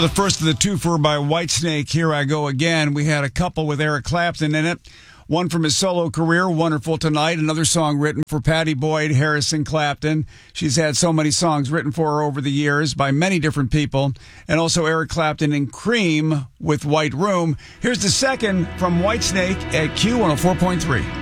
The first of the twofer by Whitesnake, Here I Go Again. We had a couple with Eric Clapton in it. One from his solo career, Wonderful Tonight. Another song written for Pattie Boyd, Harrison Clapton. She's had so many songs written for her over the years by many different people. And also Eric Clapton in Cream with White Room. Here's the second from Whitesnake at Q104.3.